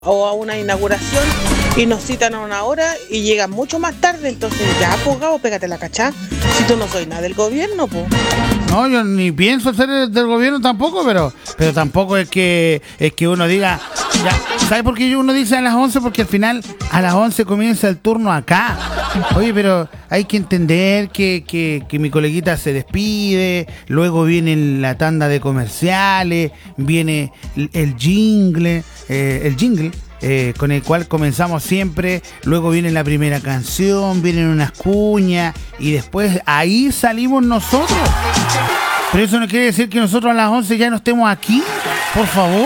o a una inauguración y nos citan a una hora y llegan mucho más tarde, entonces ya, pues Gabo, pégate la cachá. Si tú no soy nada del gobierno, pues. No, yo ni pienso ser del gobierno tampoco, pero tampoco es que uno diga, ya, ¿sabes por qué uno dice a las 11? Porque al final a las 11 comienza el turno acá. Oye, pero hay que entender que mi coleguita se despide, luego viene la tanda de comerciales, viene el jingle, con el cual comenzamos siempre, luego viene la primera canción, vienen unas cuñas y después ahí salimos nosotros. Pero eso no quiere decir que nosotros a las 11 ya no estemos aquí, por favor.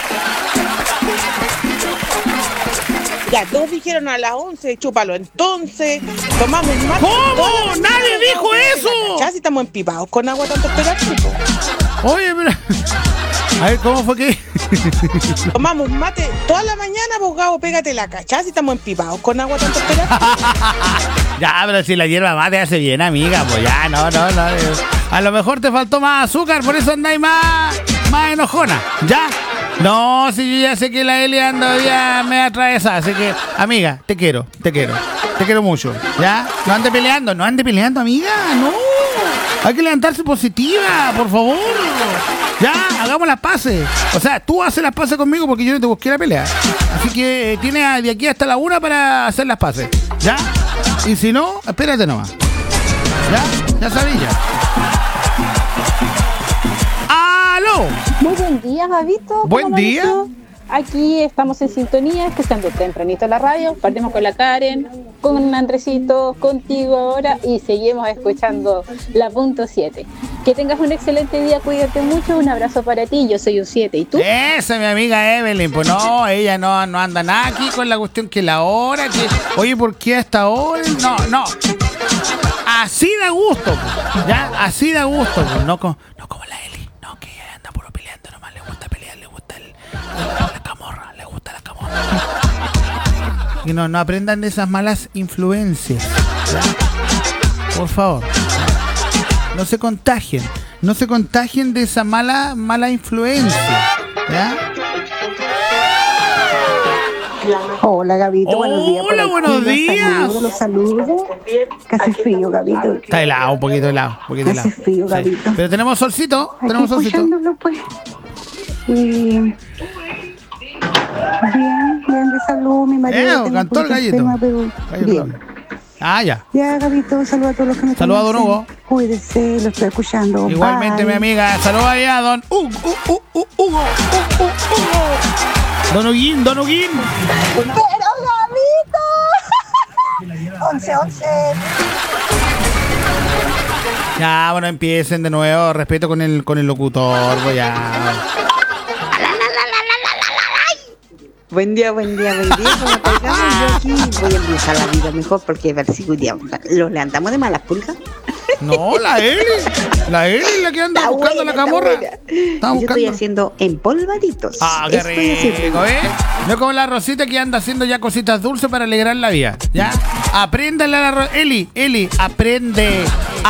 Ya, todos dijeron a las 11, chúpalo entonces, tomamos mate. ¿Cómo? ¡Nadie dijo eso! Ya, si estamos empipados con agua tanto esperar, tipo. Oye, pero... A ver, ¿cómo fue que...? Tomamos mate toda la mañana, pues Gabo, pégate la cachá, si estamos empipados con agua tanto esperar. Ya, pero si la hierba mate hace bien, amiga, pues ya, no. A lo mejor te faltó más azúcar, por eso andáis más enojona, ¿ya? No, si yo ya sé que la Eli anda ya me atravesa, así que, amiga, te quiero mucho, ¿ya? No ande peleando, amiga, no. Hay que levantarse positiva, por favor. Ya, hagamos las paces. O sea, tú haces las paces conmigo porque yo no te busqué la pelea. Así que tienes de aquí hasta la 1 para hacer las paces, ¿ya? Y si no, espérate nomás. Ya sabía. ¡Aló! Muy buen día, Gabito. Buen día. Aquí estamos en sintonía, escuchando tempranito la radio. Partimos con la Karen, con Andresito, contigo ahora y seguimos escuchando la punto 7. Que tengas un excelente día, cuídate mucho, un abrazo para ti. Yo soy un 7, ¿y tú? Esa es mi amiga Evelyn. Pues no, ella no anda nada aquí con la cuestión que la hora, que... Oye, ¿por qué hasta ahora? No. Así da gusto, ¿ya? Así da gusto, no como la Eli. No, que ella anda puro peleando, nomás le gusta pelear, le gusta la camorra, le gusta la camorra. Y no aprendan de esas malas influencias, ¿ya? Por favor. No se contagien de esa mala influencia, ¿ya? Hola, Gabito, buenos días. Hola, buenos días. Los saludos. Casi frío, Gabito. Está helado, un poquito helado. Casi frío, Gabito. Sí. Pero tenemos solcito, Aquí escuchándolo, pues. Bien de salud, mi marido. Cantó el gallito. Bien. Ah, ya. Ya, Gabito, saludos a todos los que me conocen. Saludos a don Hugo. Cuídese, lo estoy escuchando. Igualmente, Bye. mi amiga. Saludos allá a don Hugo. Don Huguín. Pero, Gabito. 11. Ya, bueno, empiecen de nuevo. Respeto con el locutor. Voy a... Buen día. Como colgamos, yo aquí voy a empezar la vida mejor porque a ver si un día los levantamos de malas pulgas. No, la Eli la que anda buscando la camorra. Yo estoy haciendo empolvaditos. Ah, qué rico, ¿eh? No como la Rosita que anda haciendo ya cositas dulces para alegrar la vida, ¿ya? Apréndale a la Eli, aprende,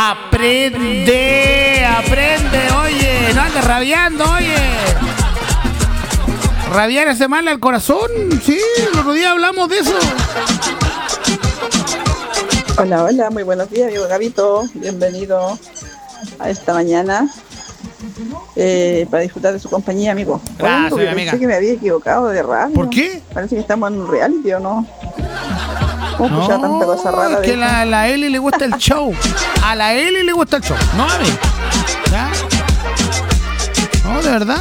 oye, no andes rabiando, oye. Rabiar hace mal al corazón, sí, el otro día hablamos de eso. Hola, muy buenos días, amigo Gabito. Bienvenido a esta mañana para disfrutar de su compañía, amigo. Gracias, Pensé amiga. que me había equivocado de radio. ¿Por qué? Parece que estamos en un reality, ¿o no? ¿Cómo No, escuchar tanta cosa rara? es que la Eli le gusta el show. A la Eli le gusta el show, no a mí. ¿Ya? No, de verdad.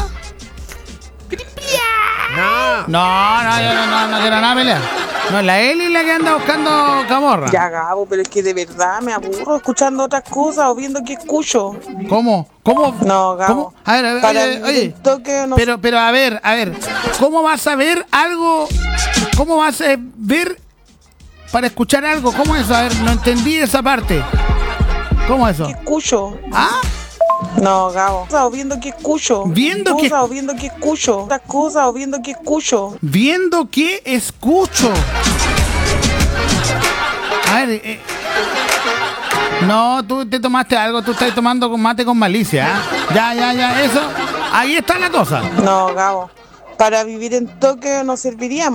No quiero nada pelear. No, la Eli es la que anda buscando camorra. Ya, Gabo, pero es que de verdad me aburro escuchando otras cosas o viendo qué escucho. ¿Cómo? No, Gabo. ¿Cómo? A ver, oye. Pero a ver. ¿Cómo vas a ver algo? ¿Cómo vas a ver para escuchar algo? ¿Cómo es eso? A ver, no entendí esa parte. ¿Cómo es eso? ¿Qué escucho? ¿Ah? No, Gabo. O viendo qué escucho. Viendo qué escucho. Otras cosas o viendo qué escucho. Viendo qué escucho. A ver, no, tú te tomaste algo, tú estás tomando mate con malicia, ¿eh? Ya, eso. Ahí está la cosa. No, Gabo. Para vivir en Tokio no serviríamos.